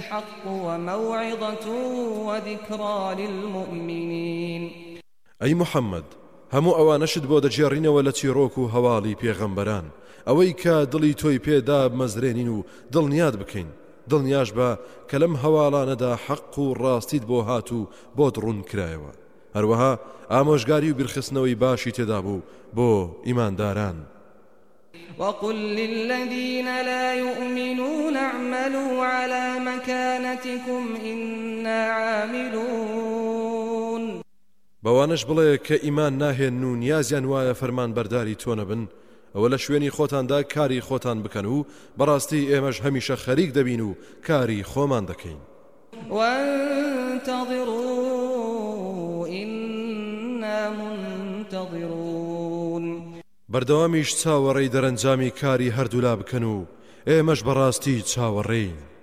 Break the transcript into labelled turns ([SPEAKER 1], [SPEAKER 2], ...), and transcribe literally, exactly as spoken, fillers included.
[SPEAKER 1] الحق وموعظة وذكرى للمؤمنين.
[SPEAKER 2] أي محمد همو ئەوانەشت بۆ دەجێڕینەوە لە چیرۆک و هەواڵی پێغەمبەران ئەوەی کە دڵی تۆی پێدا بمەزرێنین و دڵنیات بکەین دڵنیاش بە کە لەم هەواڵانەدا حەق و ڕاستیت بۆ هات و بۆت ڕوون کرایەوە هەروەها ئامۆژگاری و بیرخستنەوەی باشی تێدا بوو بۆ ئیمانداران.
[SPEAKER 1] وقل للذين لا يؤمنون اعملوا على مكانتكم إنا عاملون.
[SPEAKER 2] بەوانش بڵێ کە ئیمان ناهێن و نیازیان وایە فەرمان بەرداری تۆ نەبن ئەوە لە شوێنی خۆتاندا کاری خۆتان بکەن و بەڕاستی ئێمەش هەمیشە خەریک دەبین و کاری خۆمان دەکەین.
[SPEAKER 1] وانتظروا إنا منتظرون.
[SPEAKER 2] بەردەوامیش چاوەڕێی دەرەنجامی کاری هەردوولا بکەن و ئێمەش بەڕاستی چاوەڕێین.